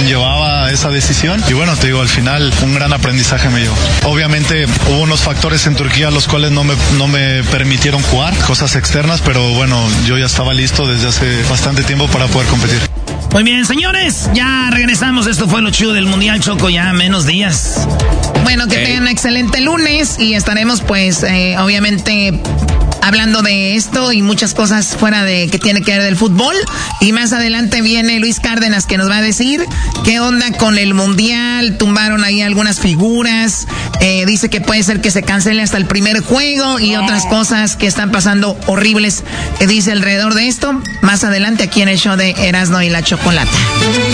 conllevaba esa decisión. Y bueno, te digo, al final un gran aprendizaje me llevó. Obviamente hubo unos factores en Turquía los cuales no me permitieron jugar, cosas externas, pero bueno, yo ya estaba listo desde hace bastante tiempo para poder competir. Muy bien, señores, ya regresamos. Esto fue lo chido del Mundial, Choco, ya menos días. Bueno, que tengan un excelente lunes y estaremos pues obviamente hablando de esto y muchas cosas fuera de que tiene que ver del fútbol. Y más adelante viene Luis Cárdenas que nos va a decir qué onda con el Mundial. Tumbaron ahí algunas figuras. Dice que puede ser que se cancele hasta el primer juego y otras cosas que están pasando horribles. Dice alrededor de esto. Más adelante aquí en el show de Erasmo y la Chocolata.